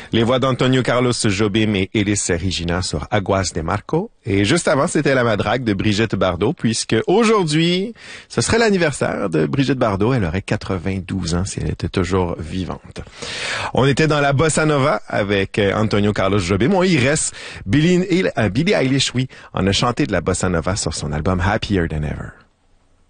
Les voix d'Antonio Carlos Jobim et Elis Regina sur Aguas de Marco. Et juste avant, c'était La Madrague de Brigitte Bardot, puisque aujourd'hui, ce serait l'anniversaire de Brigitte Bardot. Elle aurait 92 ans si elle était toujours vivante. On était dans la bossa nova avec Antonio Carlos Jobim. Bon, il reste Billie Eilish, oui, on a chanté de la bossa nova sur son album Happier Than Ever.